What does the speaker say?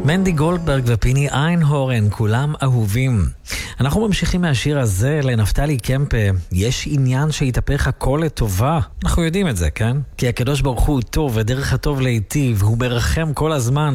מנדי גולדברג ופיני איינהורן, כולם אהובים. אנחנו ממשיכים מהשיר הזה לנפתלי קמפה. יש עניין שיתהפך הכל לטובה. אנחנו יודעים את זה, כן? כי הקדוש ברוך הוא טוב ודרך הטוב להיטיב, הוא מרחם כל הזמן